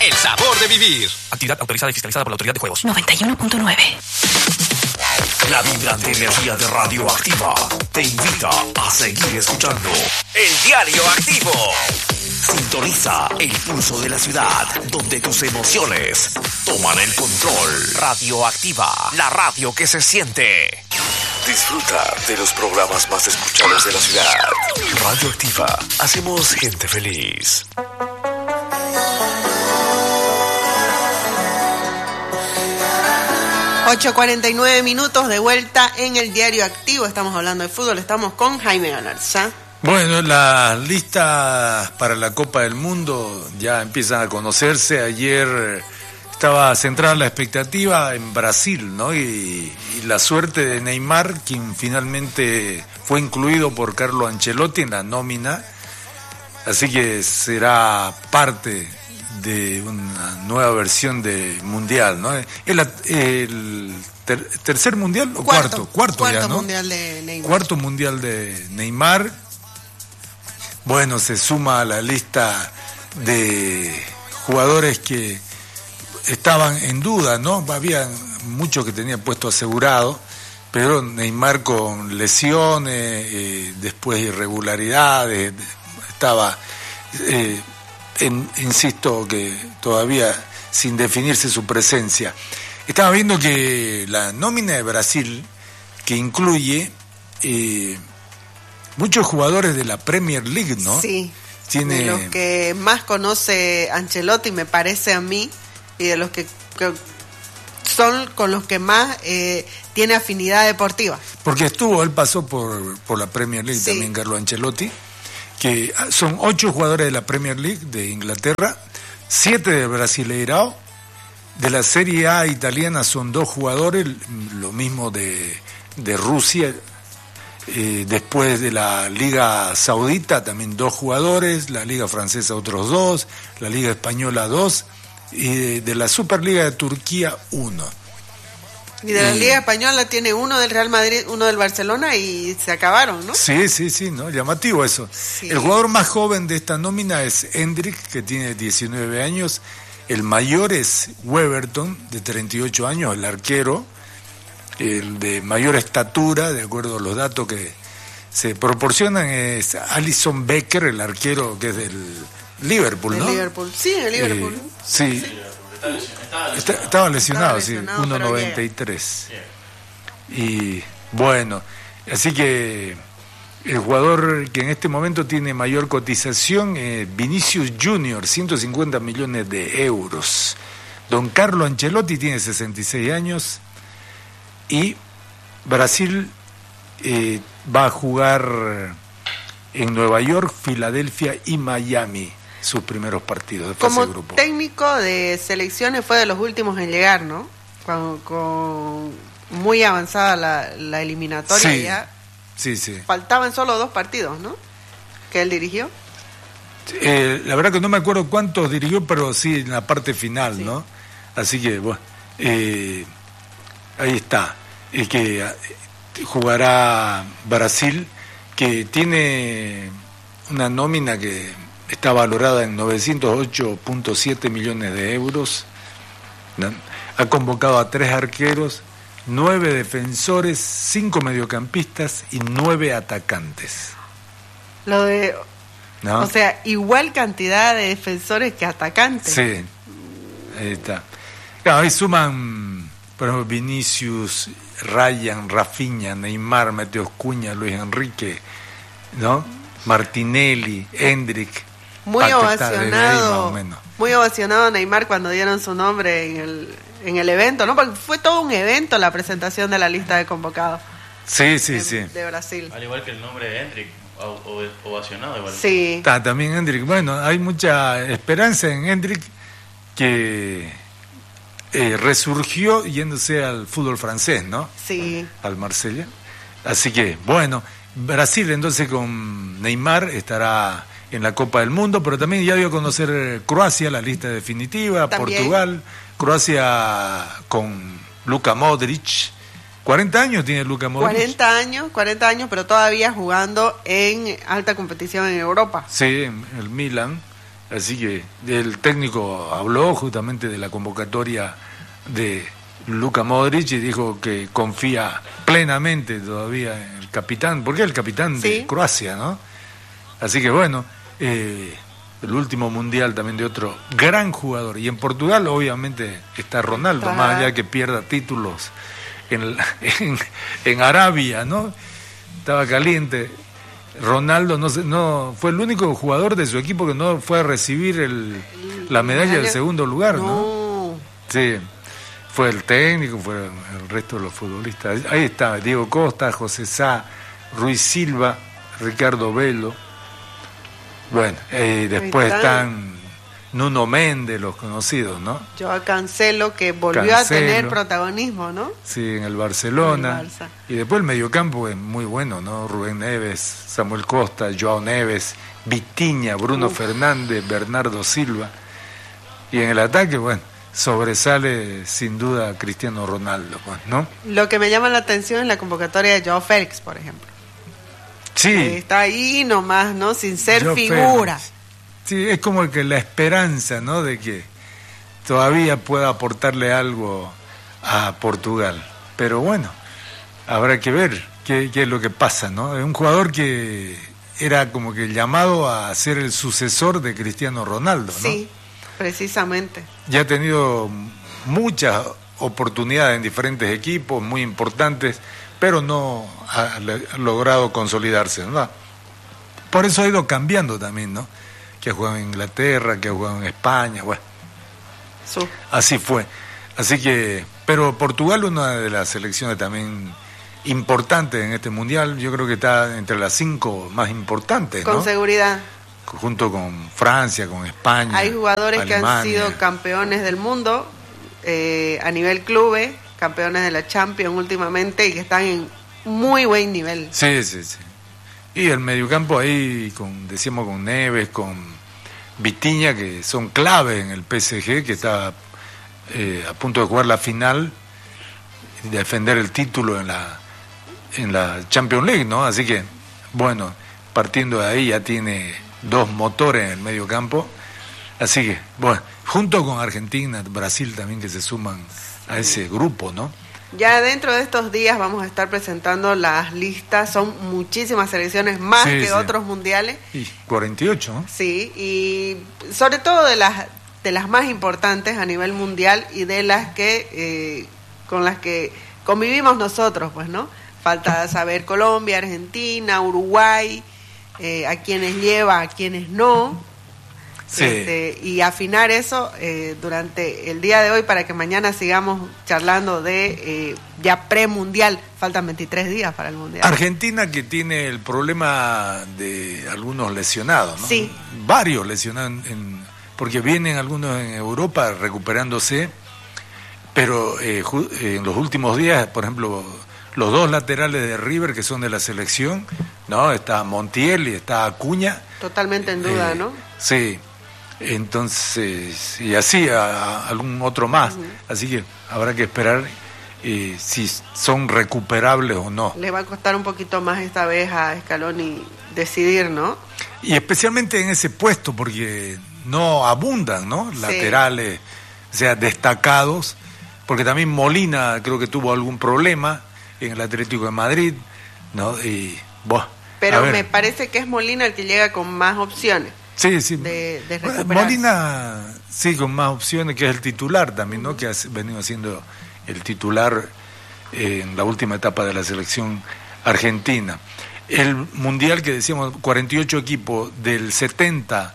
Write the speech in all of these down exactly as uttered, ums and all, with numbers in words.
El sabor de vivir. Actividad autorizada y fiscalizada por la Autoridad de Juegos. noventa y uno punto nueve. La vibrante energía de Radioactiva te invita a seguir escuchando El Diario Activo. Sintoniza el pulso de la ciudad, donde tus emociones toman el control. Radioactiva, la radio que se siente. Disfruta de los programas más escuchados de la ciudad. Radioactiva, hacemos gente feliz. ocho cuarenta y nueve minutos de vuelta en el Diario Activo. Estamos hablando de fútbol, estamos con Jaime Galarza. Bueno, las listas para la Copa del Mundo ya empiezan a conocerse. Ayer estaba centrada la expectativa en Brasil, ¿no? Y, y la suerte de Neymar, quien finalmente fue incluido por Carlo Ancelotti en la nómina. Así que será parte de una nueva versión de Mundial, ¿no? El, el ter, tercer Mundial o cuarto, cuarto, cuarto, cuarto ya, ¿no? Mundial de Neymar. Cuarto Mundial de Neymar. Bueno, se suma a la lista de jugadores que estaban en duda, ¿no? Había muchos que tenían puesto asegurado, pero Neymar con lesiones, eh, después irregularidades, estaba... Eh, En, insisto que todavía sin definirse su presencia. Estaba viendo que la nómina de Brasil, que incluye eh, muchos jugadores de la Premier League, ¿no? Sí, tiene... de los que más conoce Ancelotti, me parece a mí, y de los que, que son con los que más eh, tiene afinidad deportiva. Porque estuvo, él pasó por, por la Premier League, sí. También Carlo Ancelotti, que son ocho jugadores de la Premier League de Inglaterra, siete de Brasileirao, de la Serie A italiana son dos jugadores, lo mismo de, de Rusia, eh, después de la Liga Saudita también dos jugadores, la Liga Francesa otros dos, la Liga Española dos, y de, de la Superliga de Turquía uno. Y de la Liga Española tiene uno del Real Madrid, uno del Barcelona y se acabaron, ¿no? Sí, sí, sí, ¿no? Llamativo eso. Sí. El jugador más joven de esta nómina es Endrick, que tiene diecinueve años. El mayor es Weverton, de treinta y ocho años, el arquero. El de mayor estatura, de acuerdo a los datos que se proporcionan, es Alisson Becker, el arquero que es del Liverpool, ¿no? Del Liverpool, sí, el Liverpool. Eh, sí. sí. Estaba lesionado, estaba lesionado, sí, uno noventa y tres. Y bueno, así que el jugador que en este momento tiene mayor cotización es Vinicius Junior, ciento cincuenta millones de euros. Don Carlo Ancelotti tiene sesenta y seis años y Brasil eh, va a jugar en Nueva York, Filadelfia y Miami sus primeros partidos de fase Como de grupo. Técnico de selecciones fue de los últimos en llegar, ¿no? Con, con muy avanzada la, la eliminatoria sí, ya. Sí, sí. Faltaban solo dos partidos, ¿no? Que él dirigió. Eh, la verdad que no me acuerdo cuántos dirigió, pero sí en la parte final, sí. ¿No? Así que, bueno, eh, ahí está. Es que jugará Brasil, que tiene una nómina que está valorada en novecientos ocho punto siete millones de euros. ¿No? Ha convocado a tres arqueros, nueve defensores, cinco mediocampistas y nueve atacantes. Lo de... ¿No? O sea, igual cantidad de defensores que atacantes. Sí, ahí está. Claro, ahí suman, por ejemplo, Vinicius, Ryan, Rafinha, Neymar, Mateus Cunha, Luis Enrique, ¿no? Martinelli, Endrick. Muy ovacionado, muy ovacionado Neymar cuando dieron su nombre en el, en el evento, ¿no? Porque fue todo un evento la presentación de la lista de convocados. Sí, sí, de, sí. De Brasil. Al igual que el nombre de Endrick, ovacionado igual. Sí. Ah, también Endrick. Bueno, hay mucha esperanza en Endrick, que eh, resurgió yéndose al fútbol francés, ¿no? Sí. Al Marsella. Así que, bueno, Brasil entonces con Neymar estará en la Copa del Mundo, pero también ya dio a conocer Croacia, la lista definitiva, también. Portugal, Croacia con Luka Modric. cuarenta años tiene Luka Modric. cuarenta años, cuarenta años, pero todavía jugando en alta competición en Europa. Sí, en el Milan. Así que el técnico habló justamente de la convocatoria de Luka Modric y dijo que confía plenamente todavía en el capitán, porque es el capitán sí. de Croacia, ¿no? Así que bueno, eh, el último mundial también de otro gran jugador. Y en Portugal obviamente está Ronaldo, Ajá. más allá que pierda títulos en, en, en Arabia, ¿no? Estaba caliente. Ronaldo no, se, no fue el único jugador de su equipo que no fue a recibir el, la medalla del segundo lugar, ¿no? no. Sí, fue el técnico, fue el resto de los futbolistas. Ahí está Diego Costa, José Sá, Ruiz Silva, Ricardo Velo. Bueno, eh, después está. están Nuno Méndez, los conocidos, ¿no? Joao Cancelo, que volvió Cancelo. a tener protagonismo, ¿no? Sí, en el Barcelona. En el Barça. Y después el mediocampo es muy bueno, ¿no? Rubén Neves, Samuel Costa, Joao Neves, Vitinha, Bruno Uf. Fernández, Bernardo Silva. Y en el ataque, bueno, sobresale sin duda Cristiano Ronaldo, pues, ¿no? Lo que me llama la atención es la convocatoria de Joao Félix, por ejemplo. Sí. Que está ahí nomás, ¿no? Sin ser Joao figura. Félix. Sí, es como que la esperanza, ¿no? De que todavía pueda aportarle algo a Portugal. Pero bueno, habrá que ver qué, qué es lo que pasa, ¿no? Es un jugador que era como que llamado a ser el sucesor de Cristiano Ronaldo, ¿no? Sí, precisamente. Ya ha tenido muchas oportunidades en diferentes equipos muy importantes, pero no ha, ha logrado consolidarse, ¿no? Por eso ha ido cambiando también, ¿no? Que ha jugado en Inglaterra, que ha jugado en España, bueno, Su. así fue. Así que, pero Portugal, una de las selecciones también importantes en este mundial, yo creo que está entre las cinco más importantes, Con ¿no? seguridad. Junto con Francia, con España. Hay jugadores Alemania. que han sido campeones del mundo eh, a nivel clubes, campeones de la Champions últimamente y que están en muy buen nivel. Sí, sí, sí. Y el mediocampo ahí, con, decíamos con Neves, con Vitinha, que son clave en el P S G, que está eh, a punto de jugar la final y defender el título en la en la Champions League, ¿no? Así que, bueno, partiendo de ahí ya tiene dos motores en el mediocampo. Así que, bueno, junto con Argentina, Brasil también, que se suman a ese grupo, ¿no? Ya dentro de estos días vamos a estar presentando las listas, son muchísimas selecciones, más Sí, que sí. otros mundiales. Y cuarenta y ocho, ¿no? Sí, y sobre todo de las de las más importantes a nivel mundial y de las que eh, con las que convivimos nosotros, pues, ¿no? Falta saber Colombia, Argentina, Uruguay, eh, a quienes lleva, a quienes no. Sí. Este, y afinar eso eh, durante el día de hoy para que mañana sigamos charlando de eh, ya premundial. Faltan veintitrés días para el mundial. Argentina, que tiene el problema de algunos lesionados, ¿no? Sí. Varios lesionados, en, en- porque vienen algunos en Europa recuperándose, pero eh, ju- eh, en los últimos días, por ejemplo, los dos laterales de River que son de la selección, ¿no? Está Montiel y está Acuña. Totalmente en duda, Eh, ¿no? Sí, entonces, y así a, a algún otro más. Ujú. Así que habrá que esperar eh, si son recuperables o no. Le va a costar un poquito más esta vez a Scaloni decidir, ¿no? Y especialmente en ese puesto, porque no abundan, ¿no? Laterales, o sea, destacados, porque también Molina creo que tuvo algún problema en el Atlético de Madrid, ¿no? Y, buah, a Pero ver. me parece que es Molina el que llega con más opciones. Sí, sí. de- de Bueno, recuperarse. Molina, sí, con más opciones, que es el titular también, ¿no? Que ha venido siendo el titular eh, en la última etapa de la selección argentina. El mundial que decíamos, cuarenta y ocho equipos, del setenta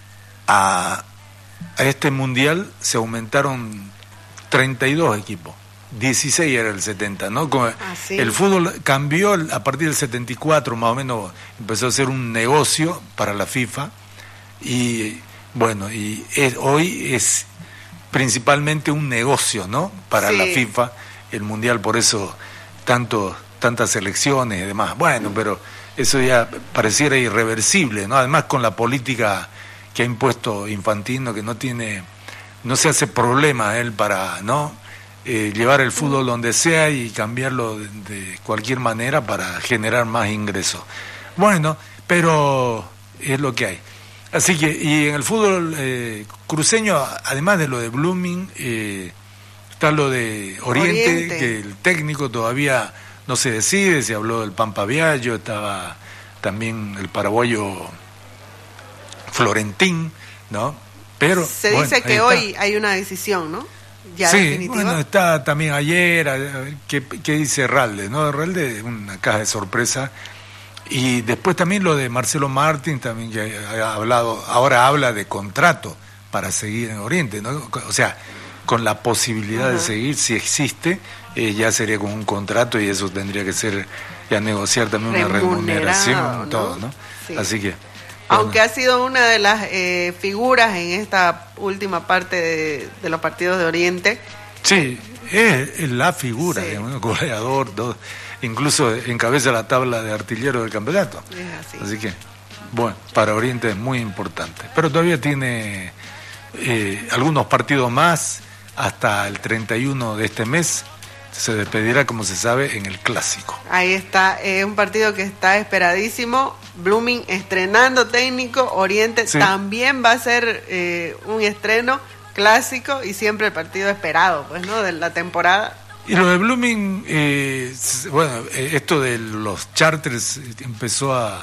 a, a este mundial se aumentaron treinta y dos equipos. dieciséis era el setenta, ¿no? Como Ah, sí. el fútbol cambió a partir del setenta y cuatro, más o menos, empezó a ser un negocio para la FIFA. Y bueno, y es, hoy es principalmente un negocio, ¿no? Para Sí. la FIFA, el mundial, por eso tanto, tantas selecciones y demás. Bueno, pero eso ya pareciera irreversible, ¿no? Además con la política que ha impuesto Infantino, que no tiene, no se hace problema él para, ¿no? Eh, llevar el fútbol donde sea y cambiarlo de, de cualquier manera para generar más ingresos. Bueno, pero es lo que hay. Así que, y en el fútbol eh, cruceño, además de lo de Blooming, eh, está lo de Oriente, Oriente, que el técnico todavía no se decide. Se habló del Pampa Viallo, estaba también el paraguayo Florentín, ¿no? Pero se bueno, dice que hoy hay una decisión, ¿no? Ya sí, definitiva. Bueno, está también ayer, ¿qué, qué dice Ralde? ¿No? Ralde es una caja de sorpresa. Y después también lo de Marcelo Martín, también ya ha hablado, ahora habla de contrato para seguir en Oriente, ¿no? O sea, con la posibilidad uh-huh. de seguir, si existe, eh, ya sería con un contrato y eso tendría que ser, ya negociar también una remuneración, ¿no? Todo, ¿no? Sí. Así que... Aunque bueno. ha sido una de las eh, figuras en esta última parte de, de los partidos de Oriente. Sí, es, es la figura, sí. digamos, goleador, todo, incluso encabeza la tabla de artillero del campeonato. Es así. Así que, bueno, para Oriente es muy importante. Pero todavía tiene eh, algunos partidos más hasta el treinta y uno de este mes. Se despedirá, como se sabe, en el Clásico. Ahí está, es eh, un partido que está esperadísimo. Blooming estrenando técnico, Oriente sí. también va a ser eh, un estreno clásico y siempre el partido esperado, pues, ¿no? De la temporada. Y lo de Blooming, eh, bueno, eh, esto de los charters empezó a,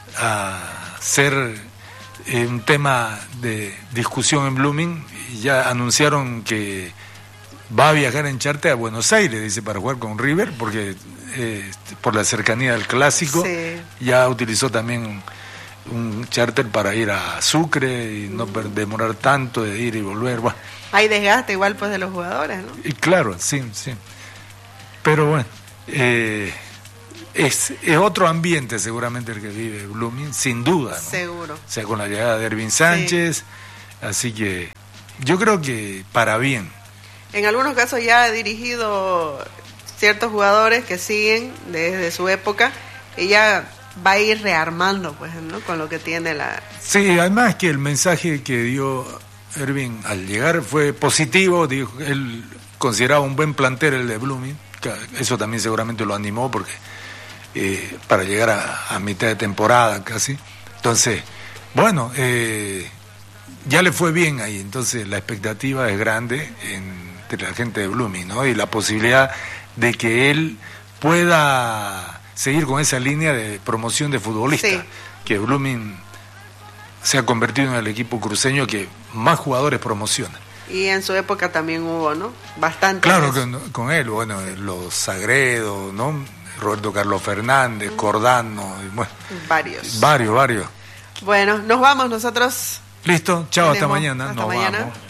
a ser eh, un tema de discusión en Blooming y ya anunciaron que va a viajar en charter a Buenos Aires, dice, para jugar con River, porque eh, por la cercanía del Clásico, sí. ya utilizó también un charter para ir a Sucre y no mm. demorar tanto de ir y volver. Bueno. Hay desgaste igual pues de los jugadores, ¿no? Y claro, sí, sí. Pero bueno, eh, es, es otro ambiente seguramente el que vive Blooming, sin duda, ¿no? Seguro. O sea, con la llegada de Ervin Sánchez, sí. así que yo creo que para bien. En algunos casos ya ha dirigido ciertos jugadores que siguen desde su época y ya va a ir rearmando, pues, ¿no? Con lo que tiene la... Sí, además que el mensaje que dio Ervin al llegar fue positivo, dijo, él consideraba un buen plantel el de Blooming, que eso también seguramente lo animó porque eh, para llegar a, a mitad de temporada casi, entonces, bueno, eh, ya le fue bien ahí, entonces la expectativa es grande en de la gente de Blooming, ¿no? Y la posibilidad de que él pueda seguir con esa línea de promoción de futbolista, sí. que Blooming se ha convertido en el equipo cruceño que más jugadores promociona. Y en su época también hubo, ¿no? Bastante. Claro, con, con él, bueno, los Sagredo, ¿no? Roberto Carlos Fernández, mm. Cordano, y bueno, varios. Varios, varios. Bueno, nos vamos nosotros. Listo, chao, hasta mañana. Hasta nos mañana. Vamos.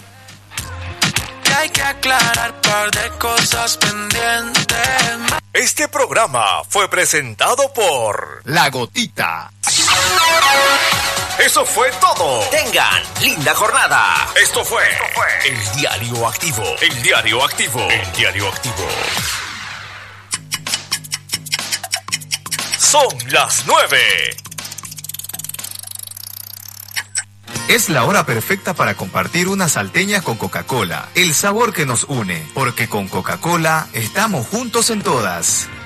Hay que aclarar par de cosas pendientes. Este programa fue presentado por La Gotita. Eso fue todo. Tengan linda jornada. Esto fue, Esto fue El Diario Activo. El Diario Activo. El Diario Activo. Son las nueve. Es la hora perfecta para compartir unas salteñas con Coca-Cola, el sabor que nos une, porque con Coca-Cola estamos juntos en todas.